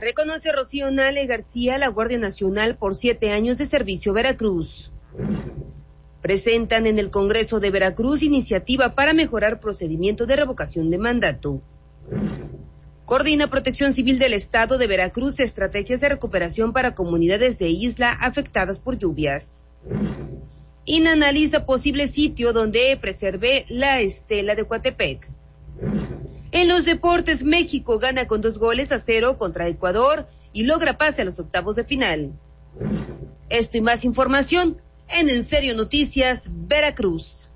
Reconoce Rocío Nale García a la Guardia Nacional por 7 años de servicio a Veracruz. Presentan en el Congreso de Veracruz iniciativa para mejorar procedimiento de revocación de mandato. Coordina Protección Civil del Estado de Veracruz estrategias de recuperación para comunidades de isla afectadas por lluvias. INA analiza posible sitio donde preserve la estela de Coatepec. En los deportes, México gana con 2-0 contra Ecuador y logra pase a los octavos de final. Esto y más información en Serio Noticias Veracruz.